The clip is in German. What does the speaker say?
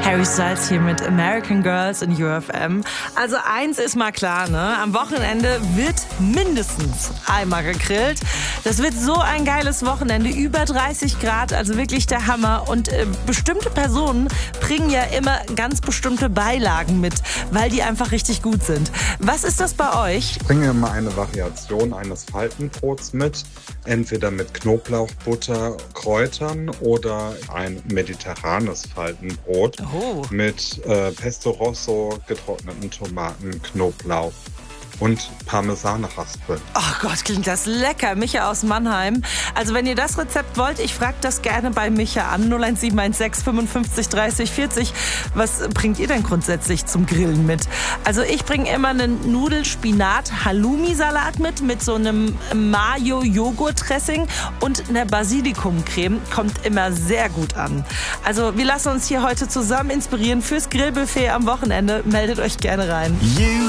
Harry Styles hier mit American Girls in UFM. Also eins ist mal klar, ne? Am Wochenende wird mindestens einmal gegrillt. Das wird so ein geiles Wochenende, über 30 Grad, also wirklich der Hammer. Und bestimmte Personen bringen ja immer ganz bestimmte Beilagen mit, weil die einfach richtig gut sind. Was ist das bei euch? Ich bringe immer eine Variation eines Faltenbrots mit, entweder mit Knoblauchbutter, Kräutern oder ein mediterranes Faltenbrot mit Pesto Rosso, getrockneten Tomaten, Knoblauch und Parmesanraspeln. Ach Gott, klingt das lecker. Micha aus Mannheim. Also wenn ihr das Rezept wollt, ich frage das gerne bei Micha an. 01716 55 30 40. Was bringt ihr denn grundsätzlich zum Grillen mit? Also ich bringe immer einen Nudel-Spinat-Halloumi-Salat mit so einem Mayo-Joghurt-Dressing und einer Basilikumcreme. Kommt immer sehr gut an. Also wir lassen uns hier heute zusammen inspirieren fürs Grillbuffet am Wochenende. Meldet euch gerne rein.